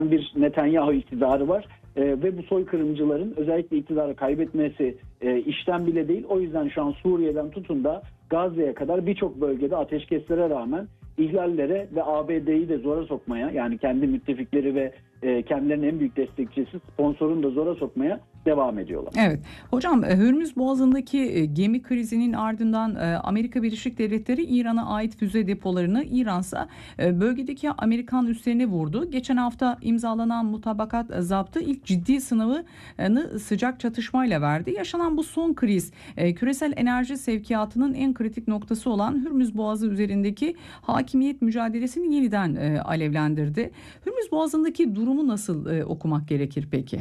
bir Netanyahu iktidarı var. Ve bu soykırımcıların özellikle iktidarı kaybetmesi işten bile değil. O yüzden şu an Suriye'den tutun da Gazze'ye kadar birçok bölgede ateşkeslere rağmen ihlallere ve ABD'yi de zora sokmaya, yani kendi müttefikleri ve kendilerinin en büyük destekçisi sponsorunu da zora sokmaya devam ediyorlar. Evet. Hocam, Hürmüz Boğazı'ndaki gemi krizinin ardından Amerika Birleşik Devletleri İran'a ait füze depolarını, İran'sa bölgedeki Amerikan üslerine vurdu. Geçen hafta imzalanan mutabakat zaptı ilk ciddi sınavını sıcak çatışmayla verdi. Yaşanan bu son kriz küresel enerji sevkiyatının en kritik noktası olan Hürmüz Boğazı üzerindeki hakimiyet mücadelesini yeniden alevlendirdi. Hürmüz Boğazı'ndaki durumu nasıl okumak gerekir peki?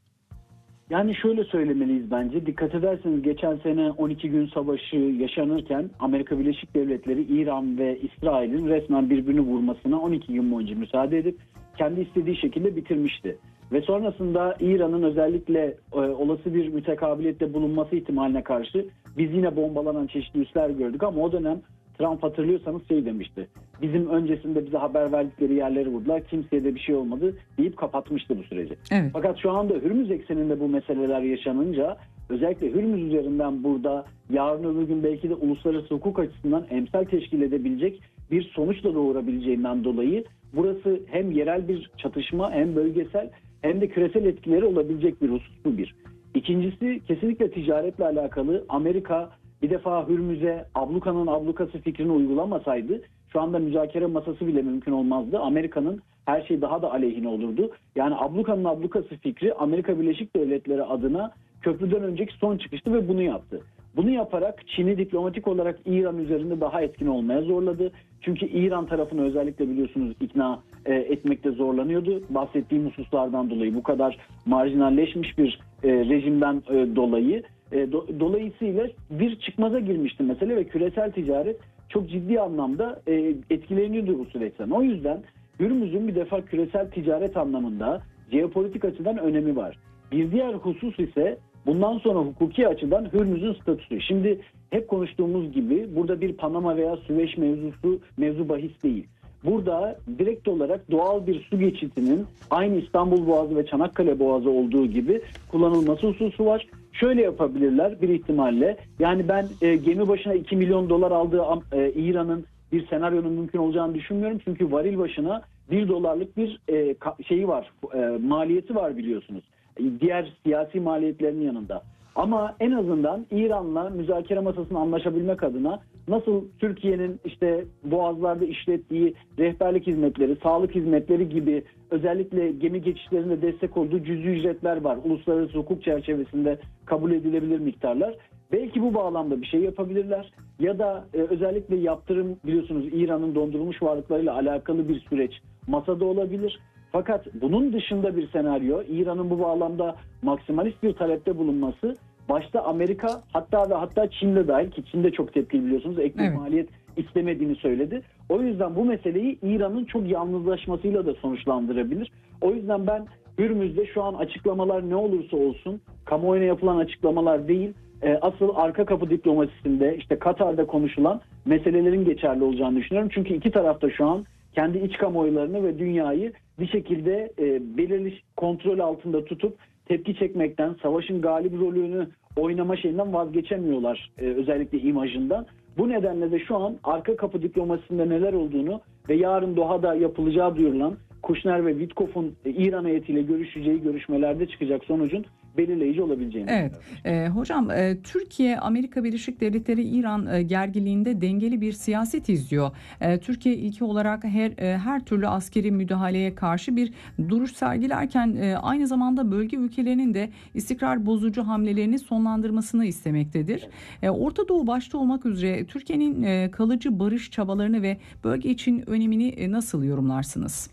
Yani şöyle söylemeliyiz bence. Dikkat ederseniz geçen sene 12 gün savaşı yaşanırken Amerika Birleşik Devletleri İran ve İsrail'in resmen birbirini vurmasına 12 gün boyunca müsaade edip kendi istediği şekilde bitirmişti. Ve sonrasında İran'ın özellikle olası bir mütekabiliyette bulunması ihtimaline karşı biz yine bombalanan çeşitli üsler gördük ama o dönem Trump, hatırlıyorsanız, şey demişti. Bizim öncesinde bize haber verdikleri yerleri vurdular. Kimseye de bir şey olmadı deyip kapatmıştı bu süreci. Evet. Fakat şu anda Hürmüz ekseninde bu meseleler yaşanınca özellikle Hürmüz üzerinden burada yarın öbür gün belki de uluslararası hukuk açısından emsal teşkil edebilecek bir sonuçla doğurabileceğinden dolayı burası hem yerel bir çatışma, hem bölgesel, hem de küresel etkileri olabilecek bir husus bu bir. İkincisi, kesinlikle ticaretle alakalı. Amerika bir defa Hürmüz'e ablukanın ablukası fikrini uygulamasaydı şu anda müzakere masası bile mümkün olmazdı. Amerika'nın her şey daha da aleyhine olurdu. Yani ablukanın ablukası fikri Amerika Birleşik Devletleri adına köprüden önceki son çıkıştı ve bunu yaptı. Bunu yaparak Çin'i diplomatik olarak İran üzerinde daha etkin olmaya zorladı. Çünkü İran tarafını özellikle biliyorsunuz ikna etmekte zorlanıyordu. Bahsettiğim hususlardan dolayı, bu kadar marjinalleşmiş bir rejimden dolayı. Dolayısıyla bir çıkmaza girmişti mesele ve küresel ticaret çok ciddi anlamda etkileniyordu bu süreçten. O yüzden Hürmüz'ün bir defa küresel ticaret anlamında jeopolitik açıdan önemi var. Bir diğer husus ise bundan sonra hukuki açıdan Hürmüz'ün statüsü. Şimdi hep konuştuğumuz gibi burada bir Panama veya Süveyş mevzu bahis değil. Burada direkt olarak doğal bir su geçitinin aynı İstanbul Boğazı ve Çanakkale Boğazı olduğu gibi kullanılması hususu var. Şöyle yapabilirler bir ihtimalle. Yani ben gemi başına 2 milyon dolar aldığı İran'ın bir senaryonun mümkün olacağını düşünmüyorum. Çünkü varil başına 1 dolarlık bir şeyi var, maliyeti var biliyorsunuz. Diğer siyasi maliyetlerin yanında. Ama en azından İran'la müzakere masasını anlaşabilmek adına nasıl Türkiye'nin işte boğazlarda işlettiği rehberlik hizmetleri, sağlık hizmetleri gibi özellikle gemi geçişlerinde destek olduğu cüzi ücretler var. Uluslararası hukuk çerçevesinde kabul edilebilir miktarlar. Belki bu bağlamda bir şey yapabilirler. Ya da özellikle yaptırım, biliyorsunuz İran'ın dondurulmuş varlıklarıyla alakalı bir süreç masada olabilir. Fakat bunun dışında bir senaryo, İran'ın bu bağlamda maksimalist bir talepte bulunması, başta Amerika hatta Çin'de dahil, ki Çin'de çok tepkili biliyorsunuz, ek bir maliyet istemediğini söyledi. O yüzden bu meseleyi İran'ın çok yalnızlaşmasıyla da sonuçlandırabilir. O yüzden ben Hürmüz'de şu an açıklamalar ne olursa olsun kamuoyuna yapılan açıklamalar değil, asıl arka kapı diplomasisinde işte Katar'da konuşulan meselelerin geçerli olacağını düşünüyorum. Çünkü iki tarafta şu an kendi iç kamuoylarını ve dünyayı bir şekilde belirli kontrol altında tutup tepki çekmekten, savaşın galip rolünü oynama şeyinden vazgeçemiyorlar, özellikle imajından. Bu nedenle de şu an arka kapı diplomasisinde neler olduğunu ve yarın Doha'da yapılacağı duyurulan Kushner ve Witkoff'un İran heyetiyle görüşeceği görüşmelerde çıkacak sonucun belirleyici olabileceğini. Evet. Hocam, Türkiye, Amerika Birleşik Devletleri, İran gerginliğinde dengeli bir siyaset izliyor. Türkiye ilki olarak her türlü askeri müdahaleye karşı bir duruş sergilerken aynı zamanda bölge ülkelerinin de istikrar bozucu hamlelerini sonlandırmasını istemektedir. Orta Doğu başta olmak üzere Türkiye'nin kalıcı barış çabalarını ve bölge için önemini nasıl yorumlarsınız?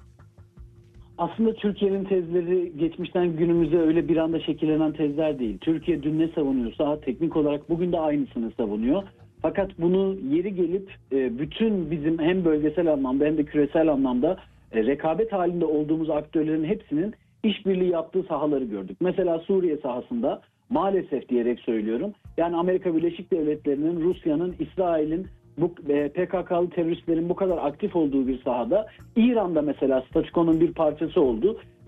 Aslında Türkiye'nin tezleri geçmişten günümüze öyle bir anda şekillenen tezler değil. Türkiye dün ne savunuyorsa teknik olarak bugün de aynısını savunuyor. Fakat bunu yeri gelip bütün bizim hem bölgesel anlamda hem de küresel anlamda rekabet halinde olduğumuz aktörlerin hepsinin işbirliği yaptığı sahaları gördük. Mesela Suriye sahasında maalesef diyerek söylüyorum. Yani Amerika Birleşik Devletleri'nin, Rusya'nın, İsrail'in, bu PKK'lı teröristlerin bu kadar aktif olduğu bir sahada İran'da mesela statükonun bir parçası oldu